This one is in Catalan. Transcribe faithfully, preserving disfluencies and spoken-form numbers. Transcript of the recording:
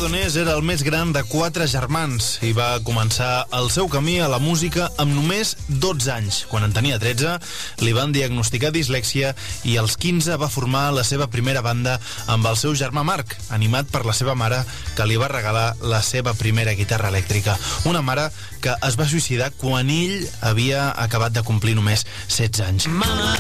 Ordonés era el més gran de quatre germans i va començar el seu camí a la música amb només dotze anys. Quan en tenia tretze, li van diagnosticar dislèxia i als quinze va formar la seva primera banda amb el seu germà Marc, animat per la seva mare, que li va regalar la seva primera guitarra elèctrica. Una mare que es va suïcidar quan ell havia acabat de complir només setze anys. Mama,